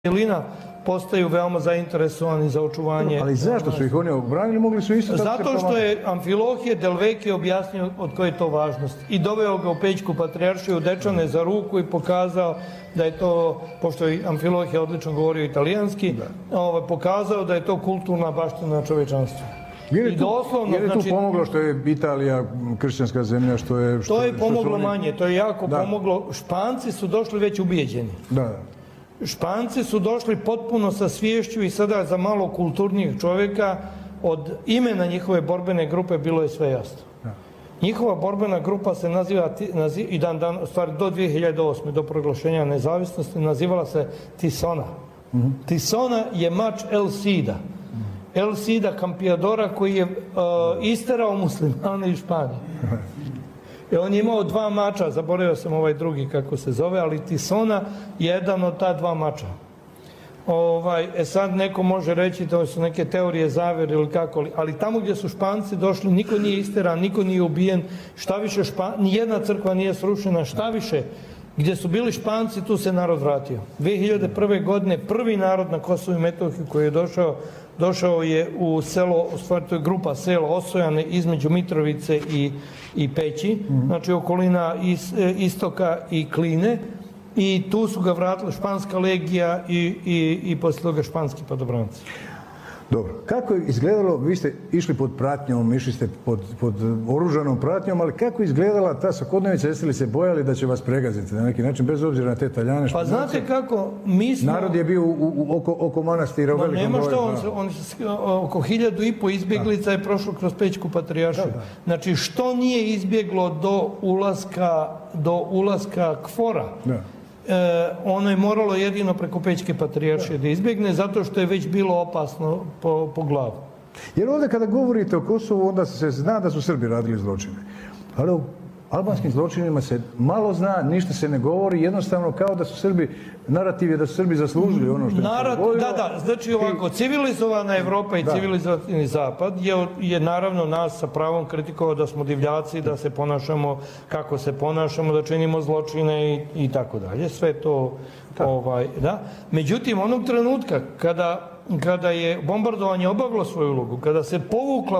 Jelina postaju veoma zainteresovani za očuvanje. Ali zašto su ih oni obranili? Mogli su isto tako. Zato što je Amfilohije Del Vecchio objasnio od koje je to važnost. I doveo ga u Pećku patrijaršiju Dečane za ruku i pokazao da je to, pošto je Amfilohije odlično govorio italijanski, pokazao da je to kulturna baština čovečanstva. Je li tu pomoglo što je Italija kršćanska zemlja? To je pomoglo manje, to je jako pomoglo. Španci su došli već ubijeđeni. Španci su došli potpuno sa sviješću i sada za malo kulturnijih čovjeka od imena njihove borbene grupe bilo je sve jasno. Njihova borbena grupa se naziva i u stvari do 2008. do proglašenja nezavisnosti nazivala se Tisona. Tisona je mač El Cida. El Cida Campeadora koji je isterao muslimane iz Španije. On je imao dva mača, zaboravio sam ovaj drugi kako se zove, ali Tisona je jedan od ta dva mača. Sad neko može reći to su neke teorije zavere ili kako, ali tamo gdje su Španci došli niko nije isteran, niko nije ubijen, šta više nijedna crkva nije srušena, šta više gdje su bili Španci tu se narod vratio. 2001. godine prvi narod na Kosovu i Metohiji koji je došao je u selo, u stvari to je grupa sela Osojane između Mitrovice i Peći, znači okolina Istoka i Kline, i tu su ga vratili španska legija i poslije toga španski padobranci. Dobro, kako je izgledalo, vi ste išli pod pratnjom, išli ste pod oružanom pratnjom, ali kako je izgledala ta svakodnevica, jeste li se bojali da će vas pregaziti na neki način, bez obzira na te Talijane? Pa znate kako, mi smo... Narod je bio oko manastira u velikom broju. Nema što, oko 1500 izbjeglica je prošlo kroz Pećku patrijaršiju. Znači, što nije izbjeglo do ulaska KFOR-a? Ono je moralo jedino preko Pećke patrijaršije da izbjegne, zato što je već bilo opasno po glavu. Jer ovdje kada govorite o Kosovu, onda se zna da su Srbi radili zločine. Ali o albanskim zločinima se malo zna, ništa se ne govori, jednostavno kao da su Srbi, narativ je da su Srbi zaslužili ono što je se dogodilo. Da, znači ovako, civilizovana Evropa i civilizovani Zapad je naravno nas sa pravom kritikovao da smo divljaci, da se ponašamo kako se ponašamo, da činimo zločine i tako dalje. Sve to, Međutim, onog trenutka kada je bombardovanje obavilo svoju ulogu, kada se povukla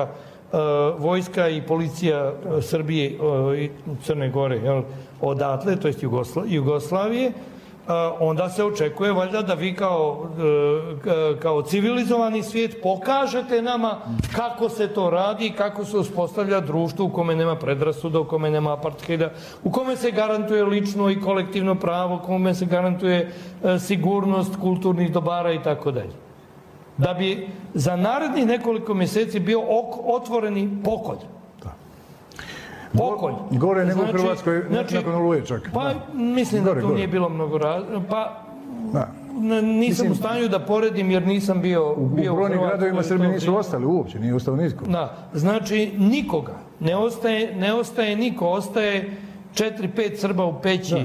vojska i policija Srbije i Crne Gore odatle, to jest Jugoslavije, onda se očekuje valjda da vi kao civilizovani svijet pokažete nama kako se to radi, kako se uspostavlja društvo u kome nema predrasuda, u kome nema apartheida, u kome se garantuje lično i kolektivno pravo, u kome se garantuje sigurnost kulturnih dobara i tako dalje. Da bi za narednih nekoliko mjeseci bio otvoreni pokolj. Pokolj. Gore nego u Hrvatskoj nakon Oluje čak. Pa mislim da tu nije bilo mnogo nisam u stanju da poredim jer nisam bio u Hrvatskoj. U brojnim gradovima Srbi nisu ostali uopće, nije ostao nitko. Znači nikoga. Ne ostaje niko. Ostaje 4-5 Srba u Peći.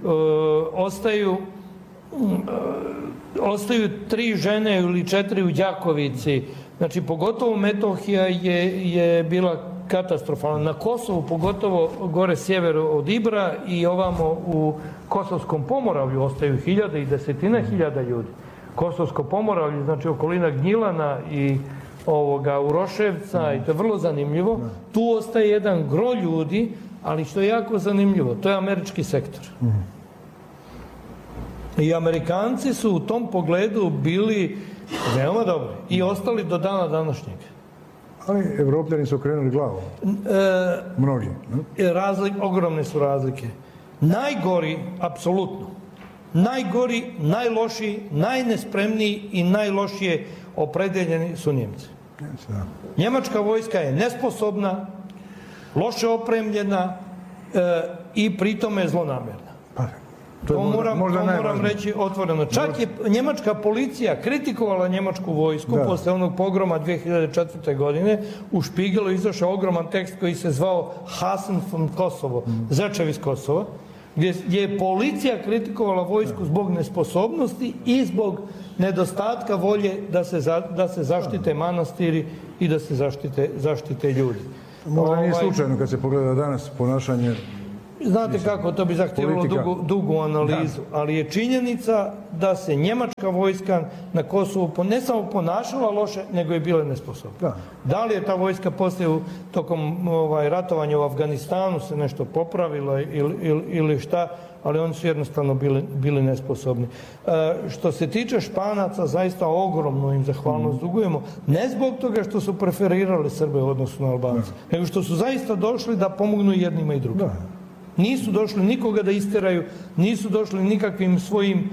Ostaju 3 žene ili 4 u Đakovici. Znači, pogotovo Metohija je bila katastrofalna. Na Kosovu, pogotovo gore sjever od Ibra i ovamo u Kosovskom Pomoravlju ostaju hiljade i desetine hiljada ljudi. Kosovsko Pomoravlje, znači okolina Gnjilana i Uroševca, i to je vrlo zanimljivo. Tu ostaje jedan gro ljudi, ali što je jako zanimljivo, to je američki sektor. I Amerikanci su u tom pogledu bili veoma dobri i ostali do dana današnjeg. Ali Evropljani su okrenuli glavu. Mnogi. Ogromne su razlike. Najgori, apsolutno, najgori, najlošiji, najnespremniji i najlošije opredeljeni su Njemci. Njemačka vojska je nesposobna, loše opremljena i pritome zlonamjerna. To moram reći otvoreno. Čak je njemačka policija kritikovala njemačku vojsku posle onog pogroma 2004. godine. U Špigelu izašao ogroman tekst koji se zvao Hasen von Kosovo, Zečev iz Kosova, gdje je policija kritikovala vojsku zbog nesposobnosti i zbog nedostatka volje da se zaštite manastiri i da se zaštite ljudi. Možda nije slučajno kad se pogleda danas ponašanje znate kako, to bi zahtjevalo dugu analizu, ali je činjenica da se njemačka vojska na Kosovu ne samo ponašala loše, nego je bila nesposobna. Da li je ta vojska poslije tokom ratovanja u Afganistanu se nešto popravila ili šta, ali oni su jednostavno bili nesposobni. Što se tiče Španaca, zaista ogromno im zahvalnost dugujemo, ne zbog toga što su preferirali Srbe u odnosu na Albance, nego što su zaista došli da pomognu jednima i drugima. Nisu došli nikoga da isteraju, nisu došli nikakvim svojim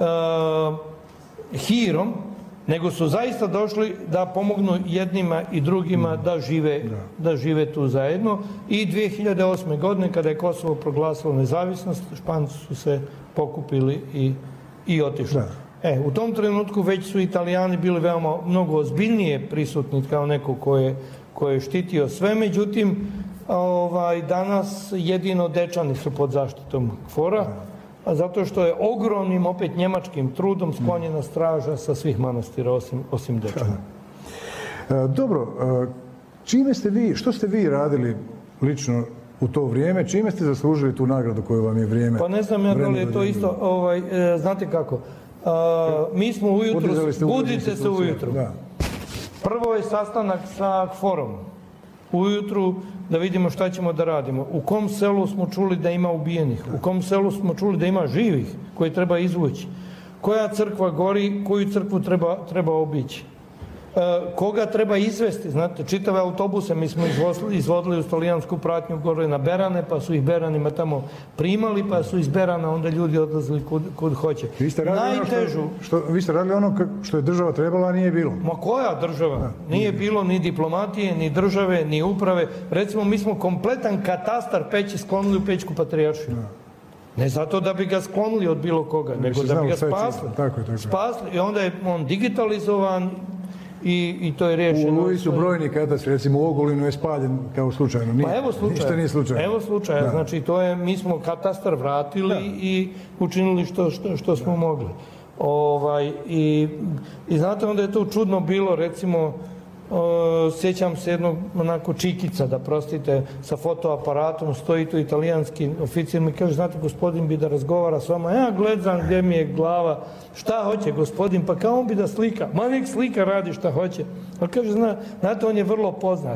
hirom, nego su zaista došli da pomognu jednima i drugima da žive tu zajedno. I 2008. godine, kada je Kosovo proglasilo nezavisnost, Španci su se pokupili i otišli. U tom trenutku već su Italijani bili veoma mnogo ozbiljnije prisutni kao neko ko je štitio sve, međutim danas jedino Dečani su pod zaštitom KFOR-a, zato što je ogromnim opet njemačkim trudom sklonjena straža sa svih manastira osim Dečana. Dobro, što ste vi radili lično u to vrijeme, čime ste zaslužili tu nagradu koju vam je vrijeme? Pa ne znam ja da li je to isto, znate kako, mi smo ujutru, budite se ujutru. Prvo je sastanak sa KFOR-om. Ujutru da vidimo šta ćemo da radimo. U kom selu smo čuli da ima ubijenih? U kom selu smo čuli da ima živih koji treba izvući? Koja crkva gori, koju crkvu treba obići? Koga treba izvesti? Znate, čitave autobuse mi smo izvodili u talijansku pratnju gore na Berane, pa su ih Beranima tamo primali, pa su iz Berana onda ljudi odlazili kud hoće. Vi ste radili ono što je država trebala, a nije bilo. Ma koja država? Nije bilo ni diplomatije, ni države, ni uprave. Recimo, mi smo kompletan katastar Peći sklonili u Pećku patrijaršiju. Ne zato da bi ga sklonili od bilo koga, nego da bi ga spasli. I onda je on digitalizovan i to je riješeno. U Luji su brojni katastri, recimo u Ogulinu je spaljen kao slučajno. Pa evo slučaja. Znači, mi smo katastar vratili i učinili što smo mogli. I znate, onda je to čudno bilo, recimo, sjećam se jednog onako čikica, da prostite, sa fotoaparatom, stoji tu italijanski oficir, mi kaže, znate, gospodin bi da razgovara s vama, ja gledam gdje mi je glava, šta hoće gospodin, pa kao on bi da slika, ma nek slika radi šta hoće, ali kaže, znate, on je vrlo poznat.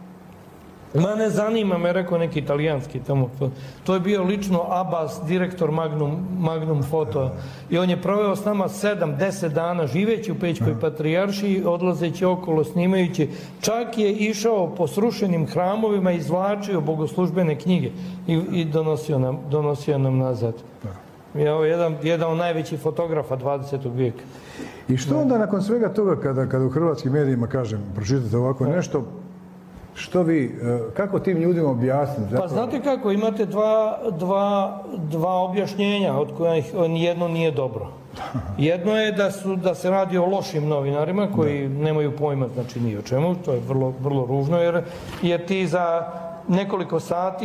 Ma ne zanima me, rekao neki italijanski tamo. To je bio lično Abbas, direktor Magnum Foto. I on je proveo s nama 7-10 dana živeći u Pećkoj patrijaršiji, odlazeći okolo, snimajući. Čak je išao po srušenim hramovima, izvlačio bogoslužbene knjige i donosio nam nazad. Jedan od najvećih fotografa 20. vijeka. I što onda nakon svega toga, kada u hrvatskim medijima, kažem, pročitate ovako nešto, kako tim ljudima objasniti? Pa znate kako, imate dva objašnjenja od kojih nijedno nije dobro. Jedno je da se radi o lošim novinarima koji nemaju pojma, znači ni o čemu, to je vrlo ružno, jer ti za nekoliko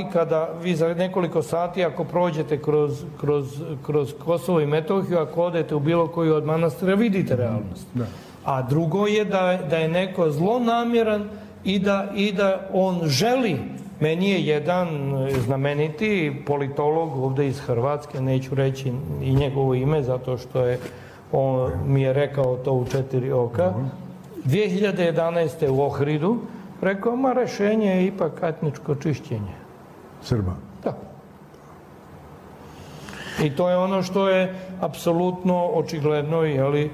sati ako prođete kroz Kosovo i Metohiju, ako odete u bilo koju od manastira, vidite realnost. A drugo je da je neko zlonamjeran i da on želi. Meni je jedan znameniti politolog ovdje iz Hrvatske, neću reći i njegovo ime zato što on mi je rekao to u 4 oka, 2011. u Ohridu rekao, rešenje je ipak etničko čišćenje Srba. Da. I to je ono što je apsolutno očigledno,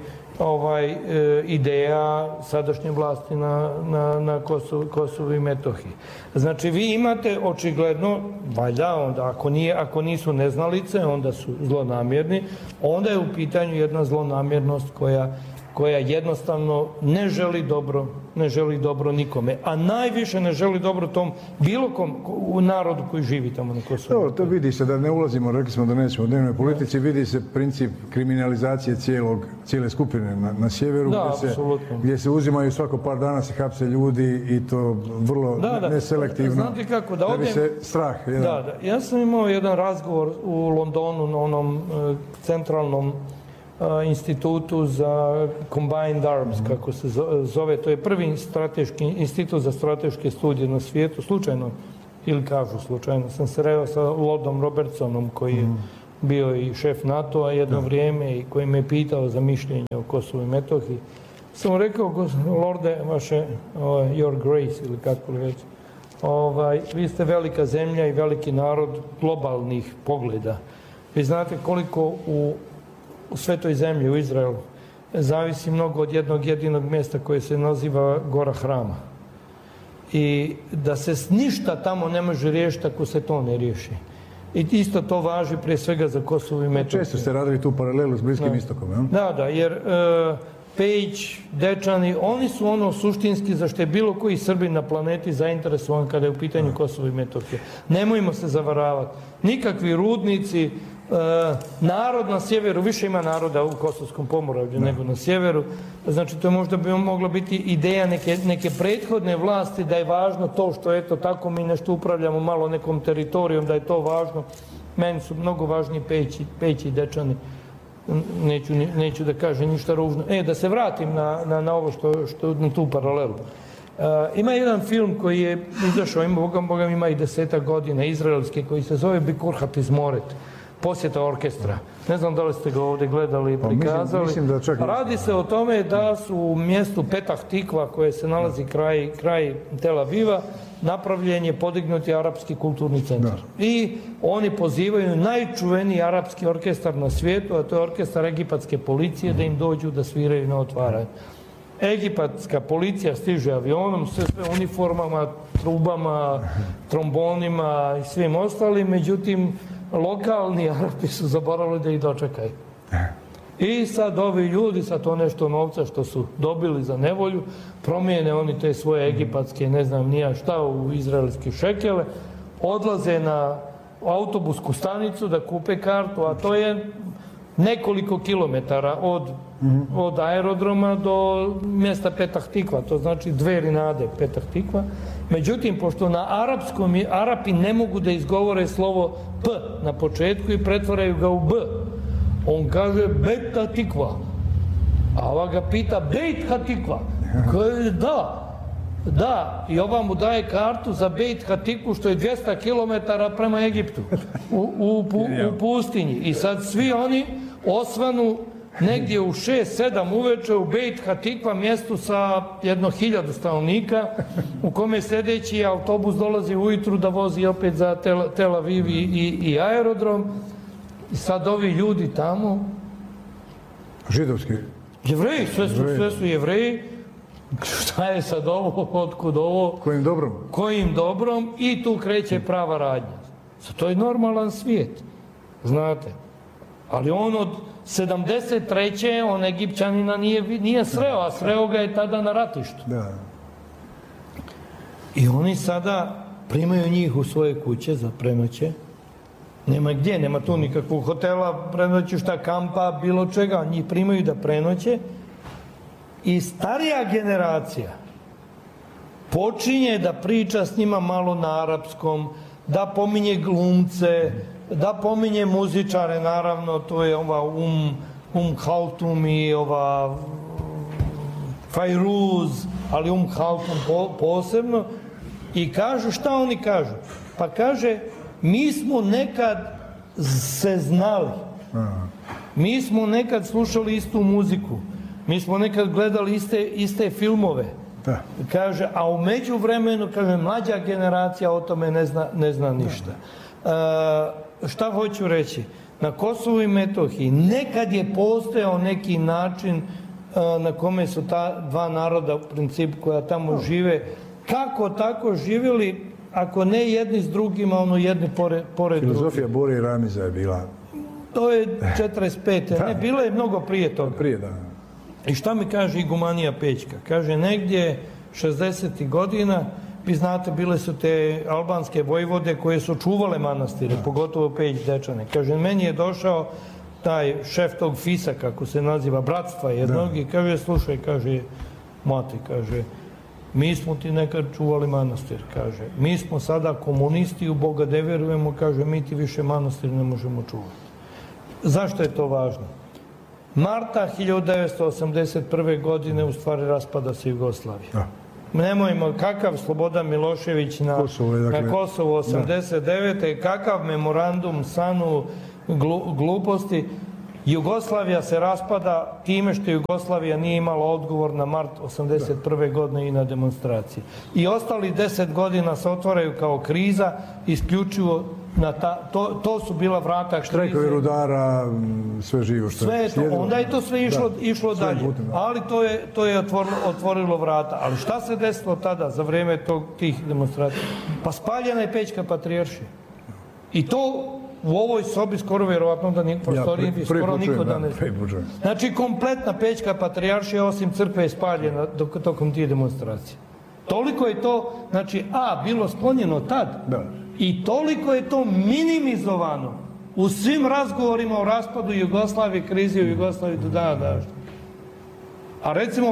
ideja sadašnje vlasti na Kosovu i Metohiji. Znači, vi imate očigledno, valjda, onda ako nisu neznalice, onda su zlonamjerni, onda je u pitanju jedna zlonamjernost koja jednostavno ne želi dobro nikome, a najviše ne želi dobro tom bilo kom narodu koji živi tamo na Kosovu. To vidi se, da ne ulazimo, rekli smo da nećemo u dnevnoj politici, vidi se princip kriminalizacije cijele skupine na sjeveru, gdje se uzimaju svako par dana, se hapse ljudi i to vrlo neselektivno. Znate kako, da bi se strah. Ja sam imao jedan razgovor u Londonu na onom centralnom institutu za Combined Arms, kako se zove, to je prvi institut za strateške studije na svijetu, slučajno ili kažu slučajno, sam se reo sa Lordom Robertsonom koji je bio i šef NATO-a jedno vrijeme i koji me je pitao za mišljenje o Kosovu i Metohiji. Sam mu rekao, Lorde, vaše, your grace ili kako li već, vi ste velika zemlja i veliki narod globalnih pogleda. Vi znate koliko u svetoj zemlji, u Izraelu, zavisi mnogo od jednog jedinog mjesta koje se naziva Gora Hrama. I da se ništa tamo ne može riješiti ako se to ne riješi. I isto to važi prije svega za Kosovo i Metohiju. Često ste radili tu paralelu s Bliskim istokom, jel? Da, jer Pejić, Dečani, oni su ono suštinski za što je bilo koji Srbin na planeti zainteresovan kada je u pitanju Kosovo i Metohije. Nemojmo se zavaravati. Nikakvi rudnici, narod na sjeveru, više ima naroda u Kosovskom pomoravlju nego na sjeveru, znači to možda bi mogla biti ideja neke prethodne vlasti da je važno to što eto tako mi nešto upravljamo malo nekom teritorijom, da je to važno. Meni su mnogo važniji Pejići i Dečani. Neću da kažem ništa ružno. Da se vratim na ovo na tu paralelu. Ima jedan film koji je izašao, ima i 10 godina, izraelski, koji se zove Bikur Hatizmoret, posjeta orkestra. Ne znam da li ste ga ovdje gledali i prikazali. Mislim da čak radi se o tome da su u mjestu Petah Tikva, koje se nalazi kraj Tel Aviva, napravljen je podignuti arapski kulturni centar. I oni pozivaju najčuveniji arapski orkestar na svijetu, a to je orkestar egipatske policije, da im dođu da sviraju na otvaranje. Egipatska policija stiže avionom, sve uniformama, trubama, trombonima i svim ostalim, međutim, lokalni Arapi su zaboravili da ih dočekaju. I sad ovi ljudi, sad to nešto novca što su dobili za nevolju, promijene oni te svoje egipatske, ne znam nija šta, u izraelske šekele, odlaze na autobusku stanicu da kupe kartu, a to je nekoliko kilometara od aerodroma do mjesta Petah Tikva, to znači 2 rinade Petah Tikva. Međutim, pošto na arapskom Arapi ne mogu da izgovore slovo P na početku i pretvaraju ga u B, on kaže Beta Tikva, a ova ga pita Beit Hatikva. Kaže da, i ova mu daje kartu za Beit Hatikvu što je 200 km prema Egiptu u pustinji. I sad svi oni osvanu negdje u 6-7 uveče u Beit Hatikva, mjestu sa 1000 stanovnika, u kome sljedeći autobus dolazi ujutru da vozi opet za Tel Aviv i aerodrom. I sad ovi ljudi tamo... Židovski? Jevreji, sve su Jevreji. Šta je sad ovo, otkud ovo? Kojim dobrom? I tu kreće prava radnja. To je normalan svijet, znate. Ali on od 73. on Egipćanina nije sreo, a sreo ga je tada na ratištu. Da. I oni sada primaju njih u svoje kuće za prenoće. Nema gdje, nema tu nikakvog hotela, prenoćišta, kampa, bilo čega. Njih primaju da prenoće. I starija generacija počinje da priča s njima malo na arapskom, da pominje glumce, da pominje muzičare, naravno, to je ova Haltum i ova Fajruz, ali Haltum posebno. I kažu, šta oni kažu? Pa kaže, mi smo nekad se znali, mi smo nekad slušali istu muziku, mi smo nekad gledali iste filmove. Da. Kaže, a u međuvremenu, kaže, mlađa generacija o tome ne zna ništa. Šta hoću reći? Na Kosovu i Metohiji nekad je postojao neki način na kome su ta dva naroda u principu koja tamo žive, kako tako živjeli, ako ne jedni s drugima, ono jedni pored drugih. Filozofija Bore i Ramiza je bila... To je 45. Ne, bilo je mnogo prije toga. Prije, da. I šta mi kaže igumanija Pećka? Kaže, negdje 60. godina, vi znate, bile su te albanske vojvode koje su čuvale manastire, pogotovo Pejić Dečane. Kaže, meni je došao taj šef tog FIS-a, kako se naziva, bratstva jednog, i kaže, slušaj, kaže, mati, kaže, mi smo ti nekad čuvali manastir, kaže, mi smo sada komunisti, u Boga ne vjerujemo, kaže, mi ti više manastir ne možemo čuvati. Zašto je to važno? Marta 1981. godine u stvari raspada se Jugoslavija. Nemojmo kakav Slobodan Milošević na Kosovo 89. Kakav memorandum SANU gluposti. Jugoslavija se raspada time što Jugoslavija nije imala odgovor na mart 81. godine i na demonstracije. I ostali 10 godina se otvaraju kao kriza, isključivo na to su bila vrata krize. Štrajkovi rudara, sve živo što je slijedilo. Onda je to sve išlo dalje. Ali to je otvorilo vrata. Ali šta se desilo tada za vrijeme tih demonstracija? Pa spaljena je Pećka patrijaršija. I to u ovoj sobi skoro vjerovatno da skoro niko da ne zna. Znači kompletna Pećka patrijaršija osim crkve je spaljena tokom tih demonstracija. Toliko je to, znači, bilo sklonjeno tad. I toliko je to minimizovano u svim razgovorima o raspadu Jugoslavije, krizi u Jugoslaviji do dana današnjeg. A recimo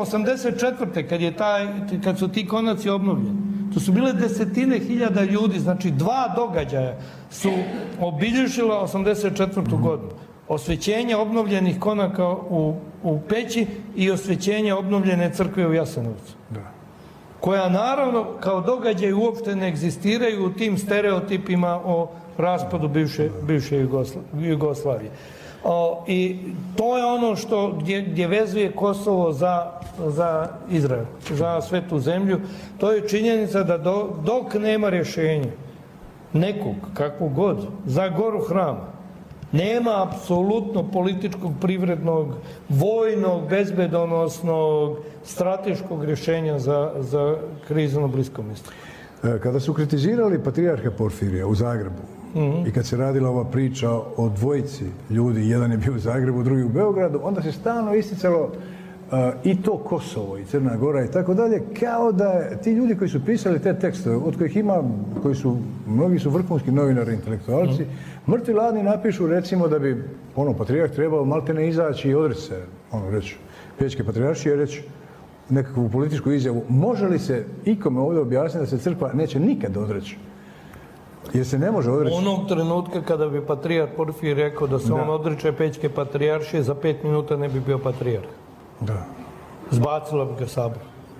84. kad su ti konaci obnovljeni, to su bile desetine hiljada ljudi, znači 2 događaja su obilježila 84. godinu. Osvećenje obnovljenih konaka u Peći i osvećenje obnovljene crkve u Jasenovcu. Koja naravno kao događaj uopšte ne egzistiraju u tim stereotipima o raspadu bivše Jugoslavije. I to je ono gdje vezuje Kosovo za Izrael, za svetu zemlju. To je činjenica da dok nema rješenja nekog, kakvog god, za goru Hrama, nema apsolutno političkog, privrednog, vojnog, bezbedonosnog, strateškog rješenja za krizu na Bliskom istoku. Kada su kritizirali patrijarha Porfirija u Zagrebu i kad se radila ova priča o dvojici ljudi, jedan je bio u Zagrebu, drugi u Beogradu, onda se stalno isticalo i to Kosovo i Crna Gora i tako dalje, kao da ti ljudi koji su pisali te tekstove, od kojih ima, mnogi su vrhunski novinari, intelektualci, mrtvi ladni napišu recimo da bi patrijarh trebao maltene izaći i odreći se, reći, Pećke patrijaršije, reći nekakvu političku izjavu. Može li se ikome ovdje objasniti da se crkva neće nikad odreći? Jer se ne može odreći. Onog trenutka kada bi patrijarh Porfirije rekao da se on odreće Pećke patrijaršije, za 5 minuta ne bi bio patrijarh. Da. Zbacila bi ga Sabor.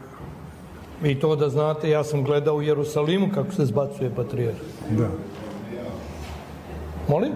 I to da znate, ja sam gledao u Jerusalimu kako se zbacuje patrijarh. Da. Molim?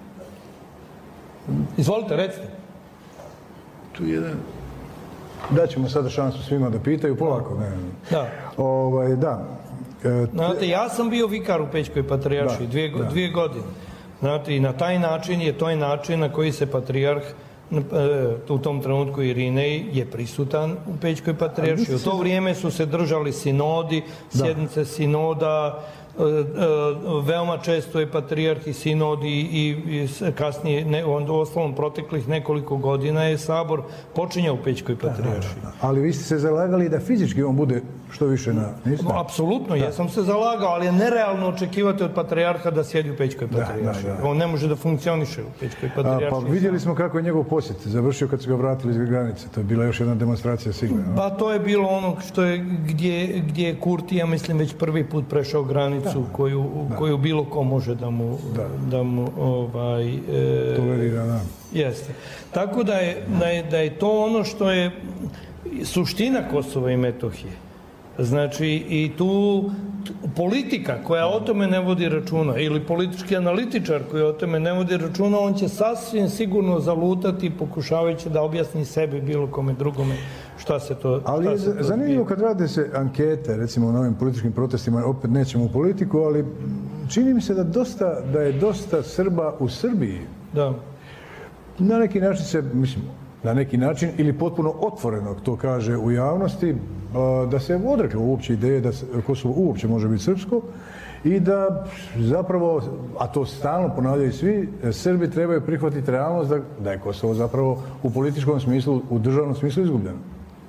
Izvolite, recite. Tu jedan... Daćemo sada šansu svima da pitaju, polako. Da. Znate, ja sam bio vikar u Pećkoj patrijaršiji 2 godine. Znate, i na taj način je to način na koji se patrijarh u tom trenutku Irinej je prisutan u Pećkoj patrijaršiji. U to vrijeme su se držali sinodi, sjednice sinoda, veoma često je patrijarh i sinod i kasnije, ostalom proteklih nekoliko godina je Sabor počinjao u Pećkoj patrijaršiji. Ali vi ste se zalagali da fizički on bude što više na... Apsolutno, ja sam se zalagao, ali je nerealno očekivati od patrijarha da sjedi u Pećkoj patrijaršiji. On ne može da funkcioniše u Pećkoj patrijaršiji. Pa vidjeli smo kako je njegov posjet završio kad su ga vratili iz granice. To je bila još jedna demonstracija sigurno. Pa to je bilo ono gdje je Kurti, ja mislim, već prvi put prešao granicu koju bilo ko može da mu tolerira, da. Jeste. Tako da je to ono što je suština Kosova i Metohije. Znači, i tu politika koja o tome ne vodi računa, ili politički analitičar koji o tome ne vodi računa, on će sasvim sigurno zalutati pokušavajući da objasni sebi bilo kome drugome šta se to... Ali je zanimljivo kad rade se ankete, recimo na ovim političkim protestima, opet nećemo u politiku, ali čini mi se da je dosta Srba u Srbiji. Da. Na neki način se, na neki način, ili potpuno otvoreno to kaže u javnosti, da se odreklo uopće ideje da Kosovo uopće može biti srpsko i da zapravo, a to stalno ponavljaju svi, Srbi trebaju prihvatiti realnost da je Kosovo zapravo u političkom smislu, u državnom smislu izgubljeno.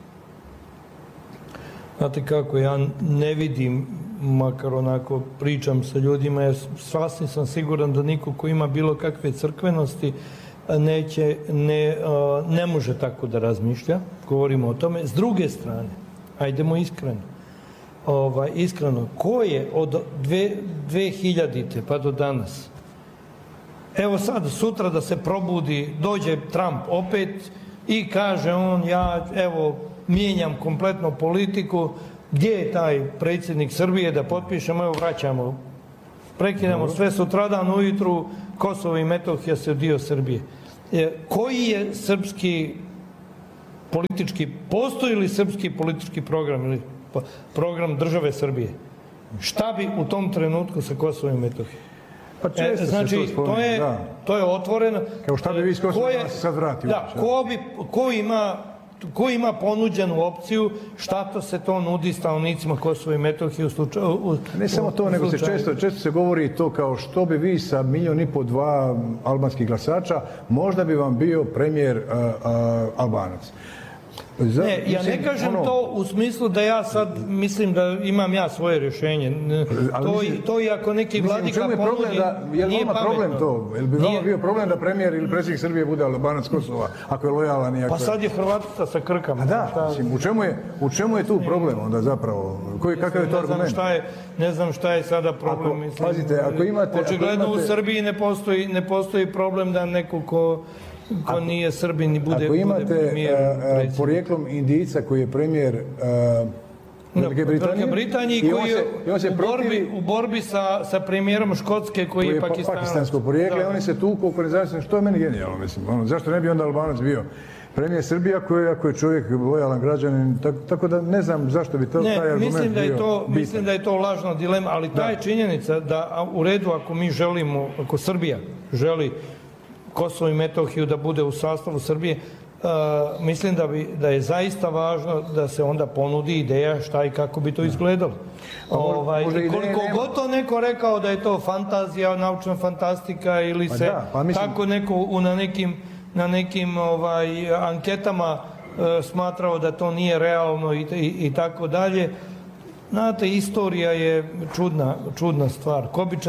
Znate kako, ja ne vidim, makar onako pričam sa ljudima, jer sasvim sam siguran da niko ko ima bilo kakve crkvenosti ne može tako da razmišlja, govorimo o tome. S druge strane, ajdemo iskreno, ko je od 2000. pa do danas, evo sad, sutra da se probudi, dođe Trump opet i kaže on, ja, evo, mijenjam kompletno politiku, Gdje je taj predsjednik Srbije da potpišemo, evo vraćamo, prekidamo sve sutradan ujutru, Kosovo i Metohija su dio Srbije. Koji je srpski politički, postoji li srpski politički program ili program države Srbije? Šta bi u tom trenutku sa Kosovom i Metohijom? Pa često znači, se to spominje, da. To je otvoreno. Kao šta bi vi s Kosova se sad vratio? Da, ko ima ponuđenu opciju, šta se to nudi stanovnicima Kosova i Metohije u slučaju... Ne samo to, nego se često se govori to kao što bi vi sa 1,5 milijuna, 2 albanskih glasača, možda bi vam bio premijer Albanac. Ne, ja ne kažem to u smislu da ja sad mislim da imam ja svoje rješenje. To i ako neki vladika ponudi, nije pametno. Problem to? Je li bi vama bio problem da premijer ili predsjednik Srbije bude Albanac Kosova, ako je lojalan i ako... Pa sad je Hrvatica sa Krkama. A da, mislim, u čemu je tu problem onda zapravo? Kakav je to argument? Ne znam šta je sada problem. Pazite, ako imate... Očigledno u Srbiji ne postoji problem da neko ko nije Srbin i bude premijer. Ako imate porijeklom Indijca koji je premijer Velike Britanije i koji je u borbi sa premijerom Škotske koji je pakistansko porijeklo, oni se tuku oko nezavisnosti, što je meni genijalno, mislim. Zašto ne bi onda Albanac bio premijer Srbije ako je čovjek lojalan građanin, tako da ne znam zašto bi taj argument bio bitan. Mislim da je to lažna dilema, ali ta je činjenica da u redu ako mi želimo, ako Srbija želi Kosovo i Metohiju da bude u sastavu Srbije, mislim da je zaista važno da se onda ponudi ideja šta i kako bi to izgledalo. Koliko god to neko rekao da je to fantazija, naučna fantastika ili se tako neko na nekim anketama smatrao da to nije realno i tako dalje. Znate, istorija je čudna stvar. Ko bi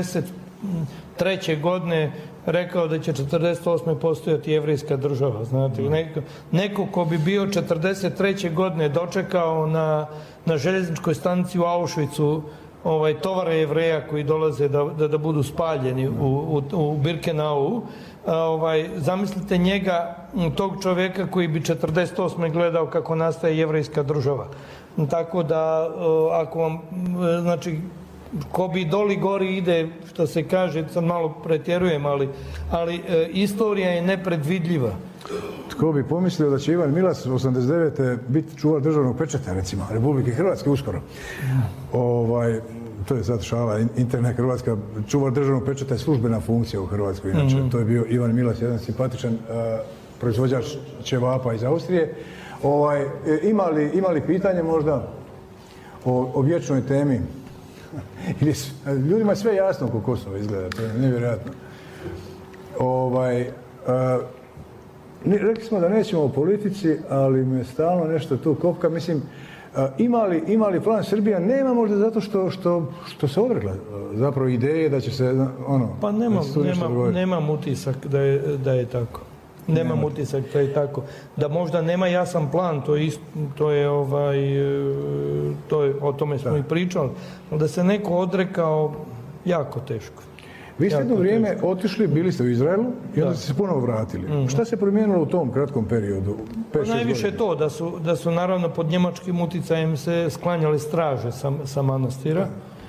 1943. godine rekao da će 1948. postojati jevrejska država, znate. Neko ko bi bio 1943. godine dočekao na željezničkoj stanici u Auschwitzu tovare Jevreja koji dolaze da budu spaljeni u Birkenau, zamislite njega, tog čovjeka koji bi 1948. gledao kako nastaje jevrejska država. Tako da, ako vam, znači, ko bi doli gori ide, što se kaže, sad malo pretjerujem, ali istorija je nepredvidljiva. Tko bi pomislio da će Ivan Milas 89. biti čuvar državnog pečata, recimo, Republike Hrvatske uskoro. To je sad šala, interna Hrvatska, čuvar državnog pečata je službena funkcija u Hrvatskoj, inače. To je bio Ivan Milas, jedan simpatičan proizvođač ćevapa iz Austrije. Ima li pitanje možda o vječnoj temi? Ljudima je sve jasno oko Kosova izgleda, to je nevjerojatno. Rekli smo da nećemo o politici, ali me stalno nešto tu kopka. Mislim, ima li plan Srbija? Nema možda zato što se odrekla zapravo ideje da će se Pa nemam utisak da je tako. Nemam utisak da je tako. Da možda nema jasan plan, o tome smo i pričali, ali da se neko odrekao, jako teško. Vi ste jedno vrijeme otišli, bili ste u Izraelu i onda ste se ponovo vratili. Šta se promijenilo u tom kratkom periodu? Najviše to, da su naravno pod njemačkim uticajem se sklanjali straže sa manastira.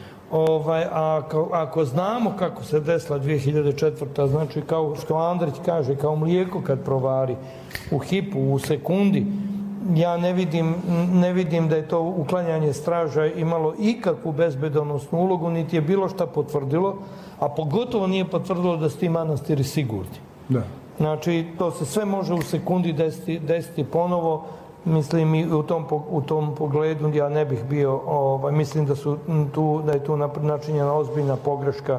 Ako znamo kako se desila 2004. znači kao što Andrić kaže, kao mlijeko kad provari u hipu, u sekundi, ja ne vidim da je to uklanjanje straža imalo ikakvu bezbedonosnu ulogu, niti je bilo šta potvrdilo, a pogotovo nije potvrdilo da su ti manastiri sigurni. Znači, to se sve može u sekundi desiti ponovo. Mislim, i u tom pogledu ja ne bih bio, mislim da je tu načinjena ozbiljna pogreška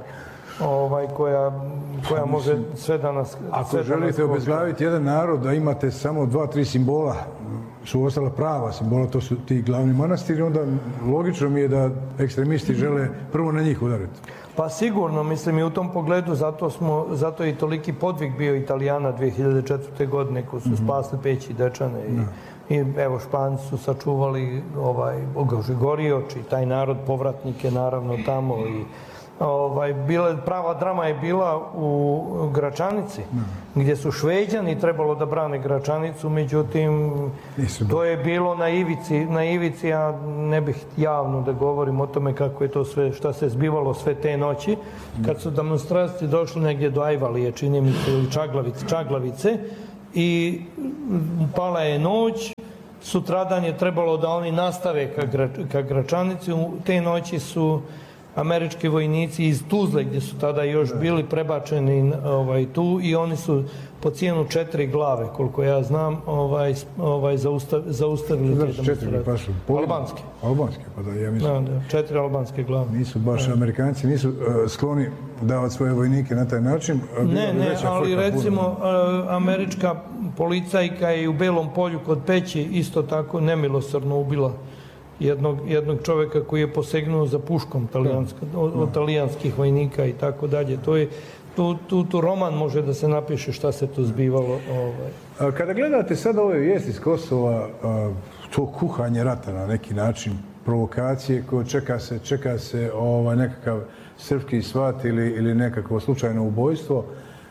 koja može sve danas... Ako želite obezglaviti jedan narod, da imate samo 2-3 simbola, su ostala prava simbola, to su ti glavni manastiri, onda logično mi je da ekstremisti žele prvo na njih udariti. Pa sigurno, mislim, i u tom pogledu zato je i toliki podvig bio Italijana 2004. godine koji su spasli Peć i Dečane i evo Španci su sačuvali Gorioč i taj narod, povratnike naravno tamo Prava drama je bila u Gračanici, gdje su Šveđani trebalo da brane Gračanicu, međutim, to je bilo na ivici, ja ne bih javno da govorim o tome kako je to sve, šta se zbivalo sve te noći, kad su demonstracije došli negdje do Ajvalije, čini mi se, ili Čaglavice, i pala je noć, sutradan je trebalo da oni nastave ka Gračanici, te noći su američki vojnici iz Tuzle, gdje su tada još bili prebačeni tu, i oni su po cijenu 4 glave, koliko ja znam, zaustavili te demonstracije. Albanske. Albanske, pa da, ja mislim. Da, 4 albanske glave. Nisu baš, Amerikanci nisu skloni davati svoje vojnike na taj način. Ne, ali recimo američka policajka je u Belom polju kod Peći isto tako nemilosrdno ubila jednog čovjeka koji je posegnuo za puškom od talijanskih vojnika i tako dalje. Tu roman može da se napiše šta se tu zbivalo. Kada gledate sada ove vijesti iz Kosova, to kuhanje rata na neki način, provokacije koje čeka se nekakav srpski svat ili nekakvo slučajno ubojstvo,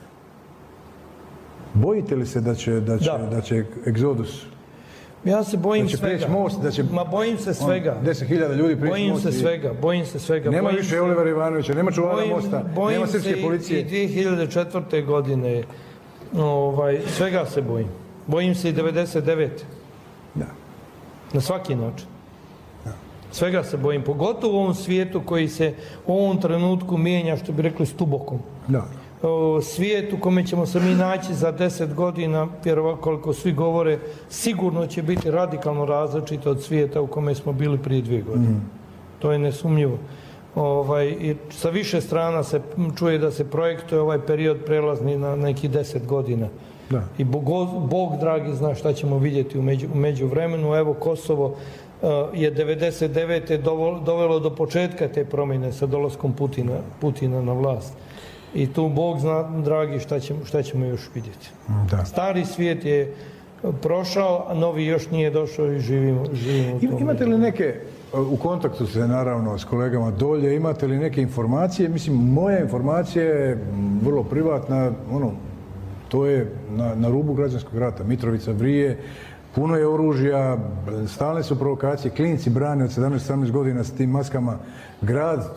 bojite li se da će egzodus? Ja se bojim svega. Bojim se svega. 10.000 ljudi prijeći most. Bojim se svega. Nema više Olivera Ivanovića, nema čuvara mosta, nema srpske policije. Bojim se i 2004. godine. Svega se bojim. Bojim se i 99. Da. Na svaki način. Svega se bojim. Pogotovo u ovom svijetu koji se u ovom trenutku mijenja, što bi rekli, stubokom. Da. Svijet u kome ćemo se mi naći za 10 godina, vjerovatno koliko svi govore, sigurno će biti radikalno različito od svijeta u kome smo bili prije 2 godine. To je nesumnjivo. I sa više strana se čuje da se projektuje ovaj period prelazni na neki 10 godina. Da. I Bog dragi zna šta ćemo vidjeti u međuvremenu. Evo, Kosovo je 99. dovelo do početka te promjene sa dolaskom Putina na vlast. I tu Bog zna, dragi, šta ćemo još vidjeti. Da. Stari svijet je prošao, a novi još nije došao i živimo u tom. Imate li neke, u kontaktu ste naravno s kolegama dolje, imate li neke informacije? Mislim, moja informacija je vrlo privatna, to je na rubu građanskog rata. Mitrovica vrije, puno je oružja, stalne su provokacije, klinci brane od 17-18 godina s tim maskama grad,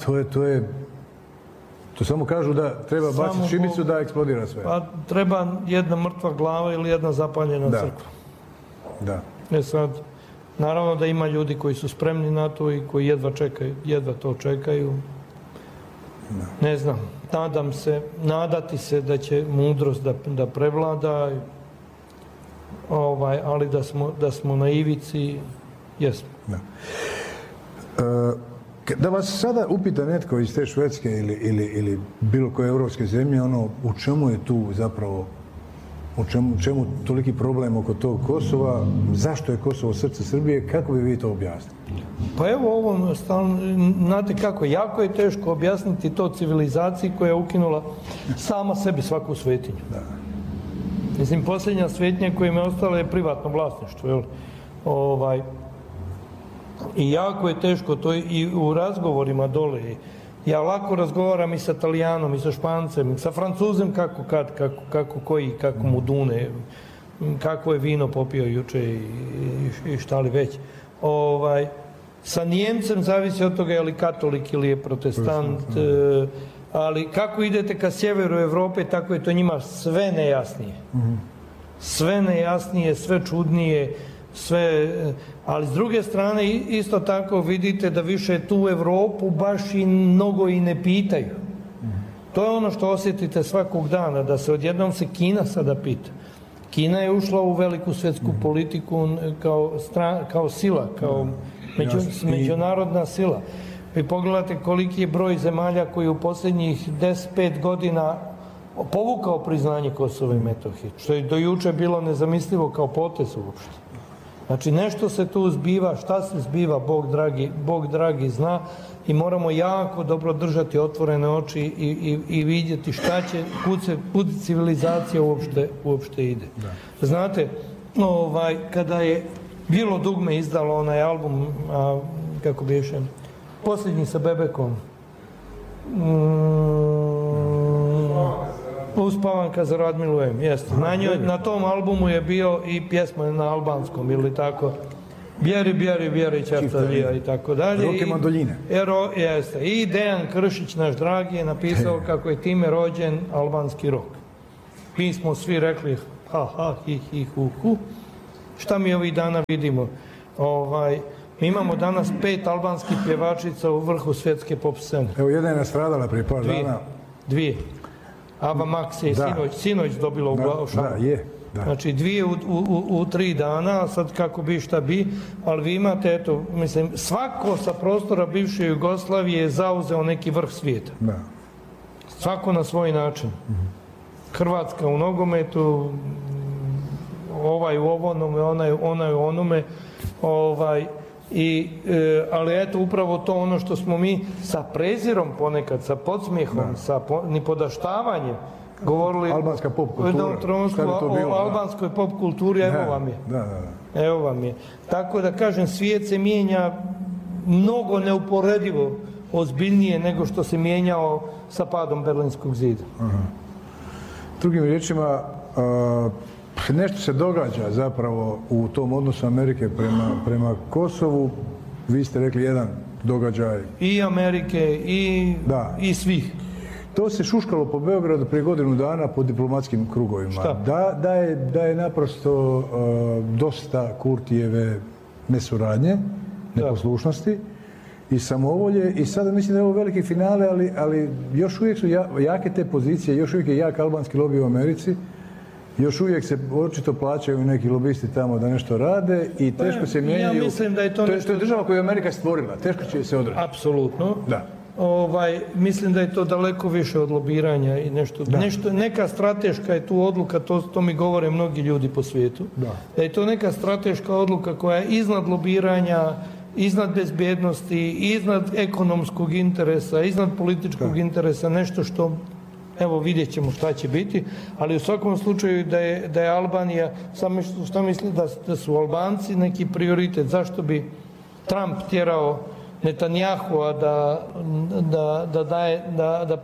to samo kažu da treba baciti šibicu da eksplodira sve. Pa treba jedna mrtva glava ili jedna zapaljena crkva. Da. Sad, naravno da ima ljudi koji su spremni na to i koji jedva to čekaju. Da. Ne znam, nadati se da će mudrost da prevlada, ali da smo na ivici, jesmo. Da. Da vas sada upita netko iz te Švedske ili bilo koje europske zemlje, u čemu je tu zapravo, u čemu toliki problem oko tog Kosova, zašto je Kosovo srce Srbije, kako bi vi to objasnili? Pa evo znate kako, jako je teško objasniti to civilizaciji koja je ukinula sama sebi svaku svetinju. Da. Mislim, posljednja svetinja koja im je ostala je privatno vlasništvo, jel? I jako je teško to i u razgovorima dole. Ja lako razgovaram i sa Talijanom, i sa Špancem, sa Francuzem kako koji, kako mu dune, kako je vino popio juče i šta li već. Sa Nijemcem zavisi od toga je li katolik ili je protestant, ali kako idete ka sjeveru Evrope, tako je to njima sve nejasnije. Sve nejasnije, sve čudnije, ali s druge strane isto tako vidite da više tu Evropu baš i mnogo i ne pitaju. To je ono što osjetite svakog dana, da se odjednom se Kina sada pita. Kina je ušla u veliku svjetsku politiku kao sila, kao međunarodna sila. Vi pogledate koliki je broj zemalja koji u posljednjih 10-5 godina povukao priznanje Kosova i Metohije, što je do juče bilo nezamislivo kao potez uopšte. Znači, nešto se tu zbiva, šta se zbiva, Bog dragi zna, i moramo jako dobro držati otvorene oči i vidjeti šta će, kud civilizacija uopšte ide. Da. Znate, kada je Bilo dugme izdalo onaj album, kako bi ješen, posljednji sa Bebekom, Uspavanka za Radmilu M, jeste. Na tom albumu je bio i pjesma na albanskom, ili tako. Bjeri, Čartalija i tako dalje. Roke mandoljine. Jeste. I Dejan Kršić, naš dragi, je napisao kako je time rođen albanski rok. Mi smo svi rekli ha, hi, hu. Šta mi ovih dana vidimo? Mi imamo danas 5 albanskih pjevačica u vrhu svjetske pop scene. Evo, jedna je nastradala prije par dana. Dvije. Ava Max je sinoć dobila u Šabu. Da, je. Da. Znači 2 u 3 dana, sad kako bi šta bi, ali vi imate, eto, mislim, svako sa prostora bivše Jugoslavije je zauzeo neki vrh svijeta. Da. Svako na svoj način. Hrvatska u nogometu, ovaj u ovonome, onaj u onome, ali eto, upravo to ono što smo mi sa prezirom ponekad, sa podsmijehom, sa nipodaštavanjem govorili albanska pop kultura. O albanskoj pop kulturi, evo vam je. Evo vam je. Tako da kažem, svijet se mijenja mnogo neuporedivo ozbiljnije nego što se mijenjao sa padom Berlinskog zida. Drugim riječima, nešto se događa zapravo u tom odnosu Amerike prema Kosovu. Vi ste rekli jedan događaj. I Amerike i svih. To se šuškalo po Beogradu prije godinu dana po diplomatskim krugovima. Šta? Da je naprosto dosta Kurtijeve nesuradnje, neposlušnosti i samovolje, i sada mislim da je ovo veliki finale, ali još uvijek su jake te pozicije, još uvijek je jak albanski lobij u Americi, još uvijek se očito plaćaju neki lobisti tamo da nešto rade i teško se mijenjaju. Ja mislim da je to nešto... To je država koju je Amerika stvorila, teško će se odraditi. Apsolutno. Da. Mislim da je to daleko više od lobiranja i neka strateška je tu odluka, to mi govore mnogi ljudi po svijetu, da je to neka strateška odluka koja je iznad lobiranja, iznad bezbjednosti, iznad ekonomskog interesa, iznad političkog interesa, nešto što, evo, vidjet ćemo šta će biti, ali u svakom slučaju da je Albanija, šta misli da su Albanci neki prioritet, zašto bi Trump tjerao Netanjahua da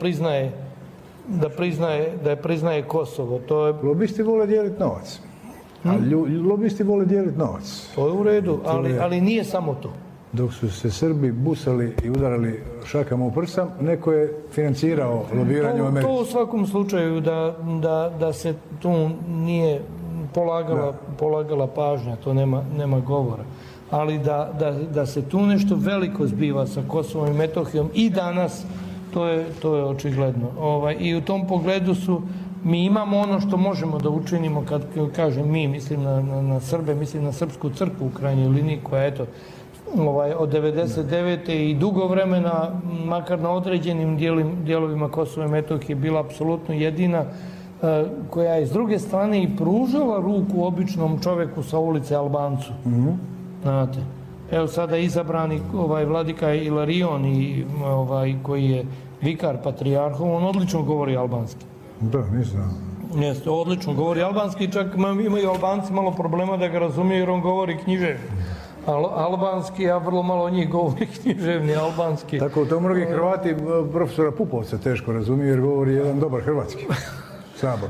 priznaje Kosovo. Lobisti vole dijeliti novac. Lobisti vole dijeliti novac. To je u redu, ali nije samo to. Dok su se Srbi busali i udarali šakama u prsa, neko je financirao lobiranje u Americi. To u svakom slučaju da se tu nije polagala pažnja, to nema govora. Ali da se tu nešto veliko zbiva sa Kosovom i Metohijom i danas, to je očigledno. I u tom pogledu mi imamo ono što možemo da učinimo, kad kažem mi, mislim na Srbe, mislim na Srpsku crkvu u krajnjoj liniji, koja eto, od 99. i dugo vremena, makar na određenim dijelovima Kosova i Metohije, bila apsolutno jedina, koja je s druge strane i pružala ruku običnom čovjeku sa ulice, Albancu. Znate, evo sada izabrani vladika Ilarion koji je vikar patrijarhov, on odlično govori albanski. Da, nisam. Jeste, odlično govori albanski, čak imaju Albanci malo problema da ga razumiju jer on govori književni. Albanski, a vrlo malo njih govori književni albanski. Tako, to mnogi Hrvati profesora Pupovca teško razumiju jer govori jedan dobar hrvatski. Sabor.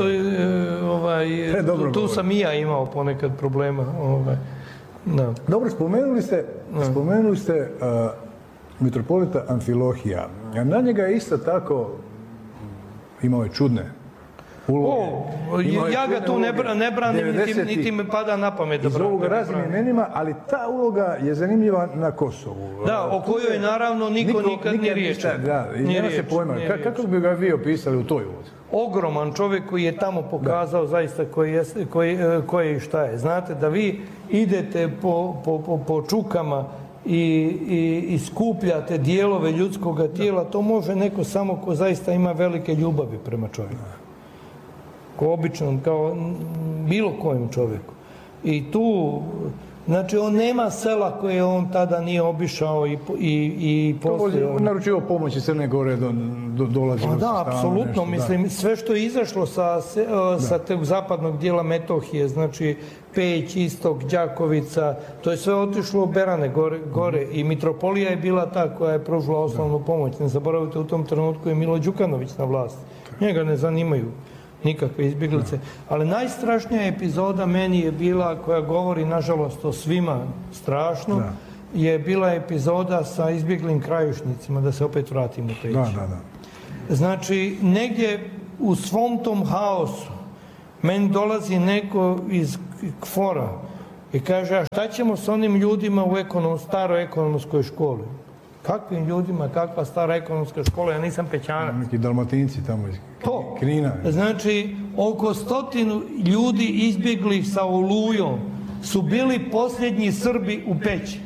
Tu sam i ja imao ponekad problema. Dobro, spomenuli ste mitropolita Amfilohija. Na njega je isto tako imao je čudne uloge. Ja ga tu ne branim, niti mi pada na pamet da branim. Iz ovoga raznim imenima, ali ta uloga je zanimljiva na Kosovu. Da, o kojoj naravno niko nikad nije riječi. Da, i nema se pojma. Kako bi ga vi opisali u toj ulozi? Ogroman čovjek koji je tamo pokazao zaista koji i šta je. Znate, da vi idete po čukama i skupljate dijelove ljudskog tijela, to može neko samo ko zaista ima velike ljubavi prema čovjeku. Ko običnom, kao bilo kojem čovjeku. I tu Znači on nema sela koje on tada nije obišao i postoje. Naručio pomoći Crne Gore dolazimo. Da, apsolutno, mislim, sve što je izašlo sa tog zapadnog dijela Metohije, znači Peć, Istok, Đakovica, to je sve otišlo u Berane gore i Mitropolija je bila ta koja je pružila osnovnu pomoć. Ne zaboravite, u tom trenutku je Milo Đukanović na vlasti. Njega ne zanimaju nikakve izbjeglice. Ali najstrašnija epizoda meni je bila, koja govori nažalost o svima strašno, je bila epizoda sa izbjeglim krajišnicima, da se opet vratimo u Peć. Znači, negdje u svom tom haosu meni dolazi neko iz KFOR-a i kaže, a šta ćemo s onim ljudima u staroj ekonomskoj školi? Kakvim ljudima, kakva stara ekonomska škola, ja nisam Pećanac. Neki Dalmatinci tamo iz Knina. Znači, oko 100 ljudi izbjeglih sa Olujom su bili posljednji Srbi u Peći.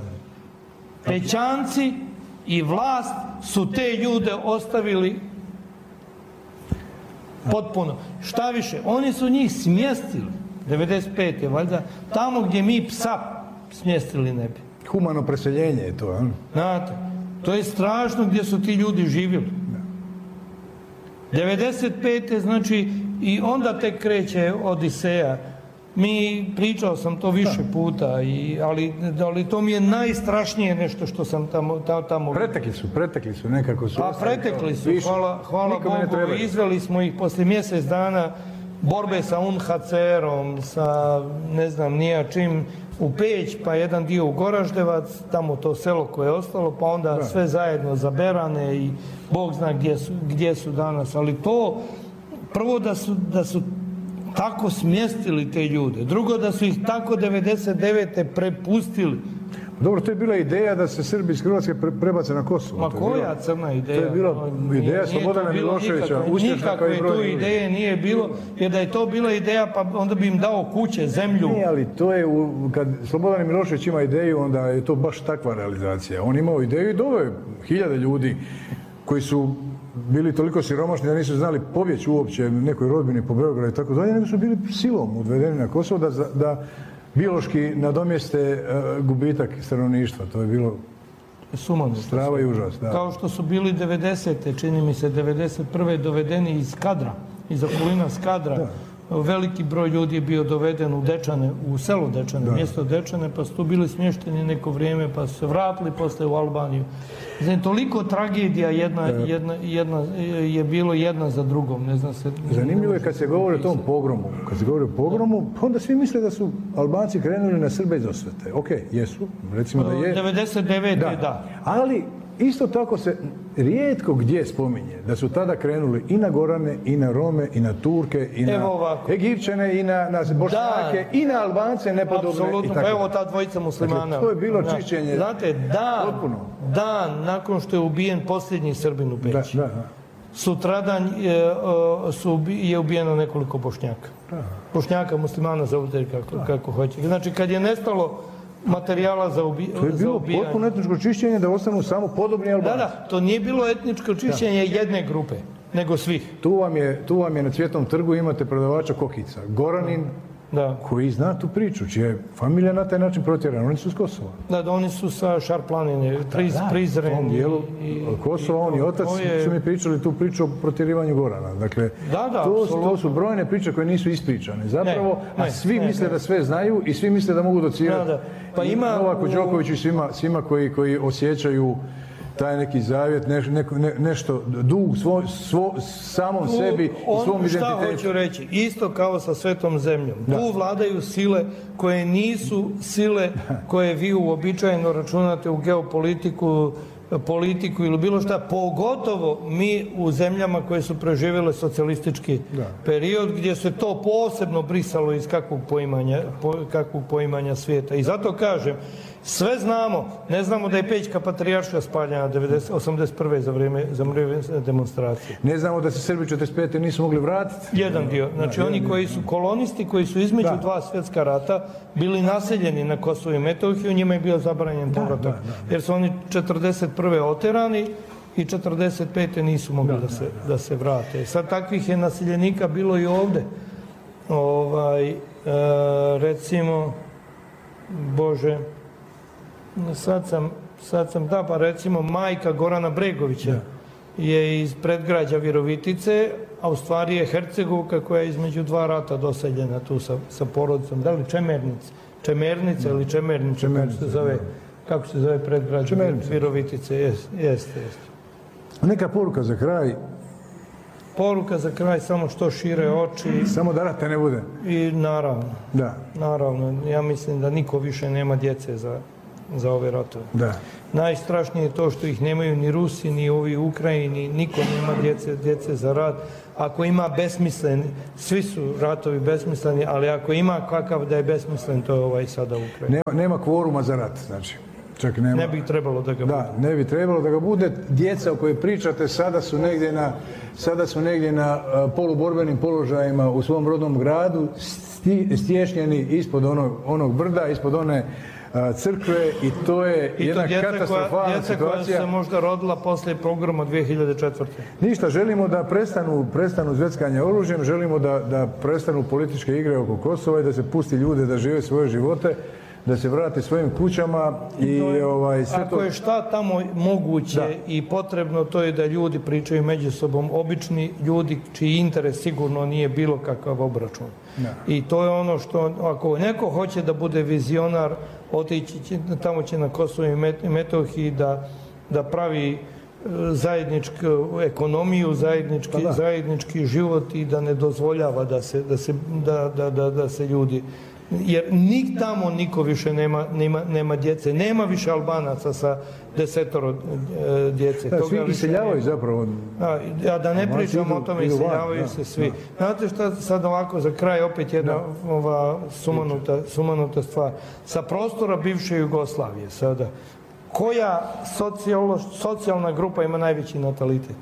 Pećanci i vlast su te ljude ostavili potpuno. Šta više, oni su njih smjestili, 95. valjda, tamo gdje mi psa smjestili ne bi. Humano preseljenje je to, a? Znate, to je strašno gdje su ti ljudi živjeli. 95. znači, i onda tek kreće Odiseja. Pričao sam to više puta, ali to mi je najstrašnije nešto što sam tamo... Pretekli su, nekako su... Pa pretekli su, hvala Bogu, izveli smo ih poslije mjesec dana borbe sa UNHCR-om, sa ne znam nija čim, u Peć, pa jedan dio u Goraždevac, tamo to selo koje je ostalo, pa onda sve zajedno za Berane i Bog zna gdje su danas. Ali to, prvo da su tako smjestili te ljude, drugo da su ih tako 99. prepustili. Dobro, to je bila ideja da se Srbi iz Hrvatske prebace na Kosovo. Ma koja crna ideja? To je bila ideja Slobodana Miloševića. Nikakve tu ideje nije bilo, jer da je to bila ideja, pa onda bi im dao kuće, zemlju. Ne, ali to je, kad Slobodan Milošević ima ideju, onda je to baš takva realizacija. On imao ideju i doveo hiljade ljudi koji su bili toliko siromašni da nisu znali pobjeći uopće nekoj rodbini po Beogradu i tako dalje, nego su bili silom odvedeni na Kosovo da biološki nadomjeste gubitak stanovništva. To je bilo strava i užas. Da. Kao što su bili 90. čini mi se 91. dovedeni iz Skadra, iz okolina Skadra. Da. Veliki broj ljudi je bio doveden u Dečane, u selo Dečane, mjesto Dečane, pa su tu bili smješteni neko vrijeme, pa su se vratili poslije u Albaniju. Znači, toliko tragedija je bilo jedna za drugom. Ne znam se... Zanimljivo je kad se govori o tom pogromu. Kad se govori o pogromu, onda svi misle da su Albanci krenuli na Srbe iz osvete. Ok, jesu, recimo da je... 99. da. Ali isto tako se rijetko gdje spominje da su tada krenuli i na Gorane, i na Rome, i na Turke, i na Egipćane, i na Bošnjake, i na Albance nepodobne. Apsolutno, pa evo ta dvojica muslimana. Dakle, to je bilo čišćenje. Znate, dan nakon što je ubijen posljednji Srbin u Peći, sutradan je ubijeno nekoliko Bošnjaka. Bošnjaka, muslimana, zovite kako hoće. Znači, kad je nestalo materijala za ubijanje. To je bilo potpuno etničko čišćenje da ostanu samo podobni Albanci. Da, to nije bilo etničko čišćenje jedne grupe, nego svih. Tu vam je na Cvjetnom trgu imate prodavača kokica. Goranin, koji zna tu priču, čija je familija na taj način protjerana. Oni su s Kosova. Da, oni su sa Šar planine, Prizren. U tom dijelu Kosova, on i otac su mi pričali tu priču o protjerivanju Gorana. Dakle, to su brojne priče koje nisu ispričane. Zapravo, a svi misle da sve znaju i svi misle da mogu docirati. Pa ima Novaku Đokoviću i svima koji osjećaju taj neki zavjet, nešto dug samom sebi i svom identitetu. Šta hoću reći? Isto kao sa svetom zemljom. Tu vladaju sile koje nisu sile koje vi uobičajeno računate u geopolitiku, politiku ili bilo šta, pogotovo mi u zemljama koje su preživjele socijalistički period gdje se to posebno brisalo iz kakvog poimanja svijeta. I zato kažem, sve znamo, ne znamo da je Pećka patrijaršija spaljena 81. za vrijeme demonstracije. Ne znamo da se Srbi 45. nisu mogli vratiti. Jedan dio. Znači oni koji su kolonisti, koji su između dva svjetska rata bili naseljeni na Kosovo i Metohiju, njima je bio zabranjen povratak. Jer su oni 41. oterani i 45. nisu mogli da se vrate. Sad takvih je naseljenika bilo i ovdje. Recimo, Bože, sad sam da, pa recimo majka Gorana Bregovića je iz predgrađa Virovitice, a u stvari je Hercegovka koja je između dva rata doseljena tu sa porodicom. Da li Čemernica ili Čemernica, kako se zove predgrađe Virovitice? Jeste. Neka poruka za kraj? Poruka za kraj, samo što šire oči. Samo da rata ne bude. I naravno, ja mislim da niko više nema djece za ove ratove. Da. Najstrašnije je to što ih nemaju ni Rusi, ni ovi u Ukrajini, niko nema djece za rat. Ako ima besmislen, svi su ratovi besmisleni, ali ako ima kakav da je besmislen, to je ovaj sada u Ukrajini. Nema kvoruma za rat, znači. Čak nema. Ne bi trebalo da ga bude. Da, ne bi trebalo da ga bude. Djeca o kojoj pričate sada su negdje na poluborbenim položajima u svom rodnom gradu, stješnjeni ispod onog brda, ispod one crkve i to je jedna katastrofalna situacija. Djeca koja se možda rodila poslije pogroma 2004. Ništa, želimo da prestanu zveckanja oružjem, želimo da prestanu političke igre oko Kosova i da se pusti ljude da žive svoje živote, da se vrate svojim kućama i sve to. Ako je šta tamo moguće i potrebno, to je da ljudi pričaju među sobom, obični ljudi čiji interes sigurno nije bilo kakav obračun. I to je ono što, ako neko hoće da bude vizionar, otići tamo će na Kosovo i Metohiji da pravi zajedničku ekonomiju, zajednički život i da ne dozvoljava da se ljudi... Jer tamo niko više nema djece, nema više Albanaca sa 10 djece. Svi iseljavaju zapravo. Da ne pričamo o tome, iseljavaju se svi. Znate šta, sad ovako za kraj opet jedna sumanuta stvar. Sa prostora bivše Jugoslavije sada, koja socijalna grupa ima najveći natalitet?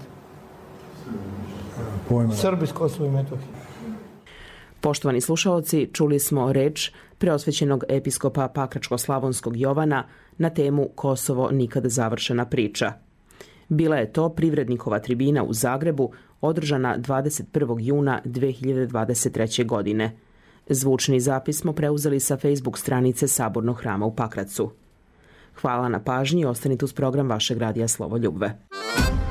Srbi s Kosova i Metohije. Poštovani slušaoci, čuli smo reč preosvećenog episkopa Pakračko-slavonskog Jovana na temu Kosovo nikad završena priča. Bila je to privrednikova tribina u Zagrebu, održana 21. juna 2023. godine. Zvučni zapis smo preuzeli sa Facebook stranice Sabornog hrama u Pakracu. Hvala na pažnji i ostanite uz program vašeg radija Slovo Ljubve.